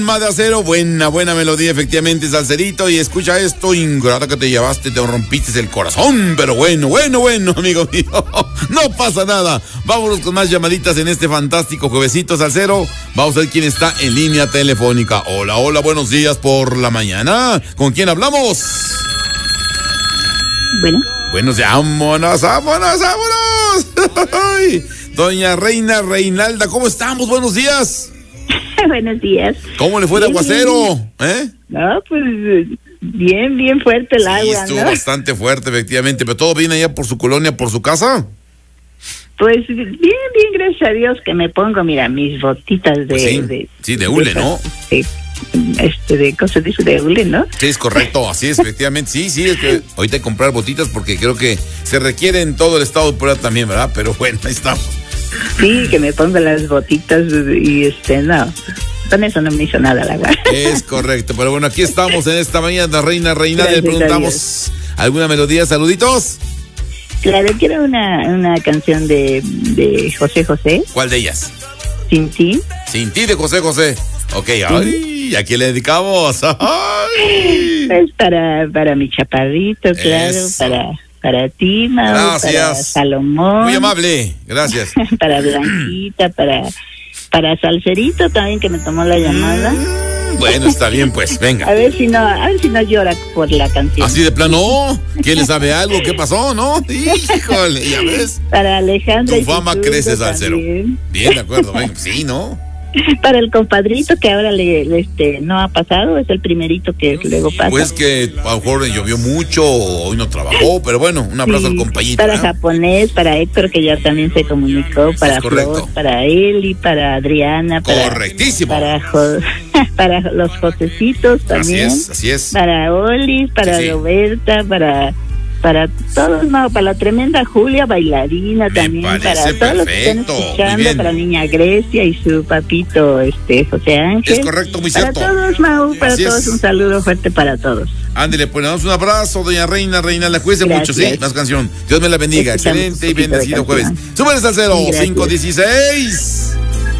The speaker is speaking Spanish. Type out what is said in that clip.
Alma de acero, buena melodía, efectivamente, salserito. Y escucha esto, ingrata que te llevaste, te rompiste el corazón. Pero bueno, amigo mío, no pasa nada. Vámonos con más llamaditas en este fantástico juevesito salsero. Vamos a ver quién está en línea telefónica. Hola, buenos días por la mañana. ¿Con quién hablamos? Buenos días, vámonos. Doña Reinalda, ¿cómo estamos? Buenos días. Buenos días. ¿Cómo le fue de aguacero? No, pues bien fuerte el agua, estuvo ¿no? bastante fuerte, efectivamente. ¿Pero todo bien allá por su colonia, por su casa? Pues bien, gracias a Dios, que me pongo, mira, mis botitas de... Pues de hule, ¿no? De cosas de hule, ¿no? Sí, es correcto, así es, efectivamente. Sí, es que ahorita hay que comprar botitas porque creo que se requiere en todo el estado de Puebla también, ¿verdad? Pero bueno, ahí estamos. Sí, que me pongo las botitas y no, con eso no me hizo nada la agua. Es correcto, pero bueno, aquí estamos en esta mañana, Reinalda, le preguntamos alguna melodía, saluditos. Claro, quiero una canción de José José. ¿Cuál de ellas? Sin ti. Sin ti, de José José. Ok, ay, ¿a quién le dedicamos? Ay. Pues para mi chaparrito, claro, eso. Para ti, Mau, gracias. para Salomón. Muy amable, gracias. Para Blanquita, para Salserito también, que me tomó la llamada. Bueno, está bien, pues, venga. A ver si no llora por la canción. Así de plano, ¿quién le sabe algo? ¿Qué pasó, no? Híjole, ya ves. Para Alejandra. Tu fama crece, salsero. Bien, de acuerdo, venga, sí, ¿no? Para el compadrito que ahora no ha pasado, es el primerito que luego pasa. Pues que a lo mejor llovió mucho, hoy no trabajó, pero bueno, un abrazo al compañito. Para Japonés, para Héctor, que ya también se comunicó, para Flor, para Eli, para Adriana, correctísimo. Para los Josecitos también. Así es. Para Oli, para Roberta, para todos, no, para la tremenda Julia, bailarina también, para todos los que están escuchando, para niña Grecia y su papito José Ángel. Es correcto, muy cierto. Para todos, Mau, para todos, un saludo fuerte para todos. Ándele, pues le damos un abrazo, doña Reinalda, cuídese mucho, sí, más canción. Dios me la bendiga, excelente y bendecido jueves. Súbele salsero, 5:16.